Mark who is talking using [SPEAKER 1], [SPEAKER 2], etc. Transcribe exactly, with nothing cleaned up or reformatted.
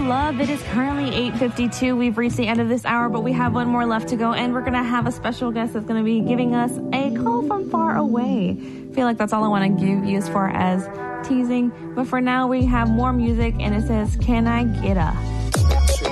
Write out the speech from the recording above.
[SPEAKER 1] love. It is currently eight fifty-two. We've reached the end of this hour, but we have one more left to go, and we're going to have a special guest that's going to be giving us a call from far away. I feel like that's all I want to give you as far as teasing. But for now, we have more music, and it says, Can I Get A?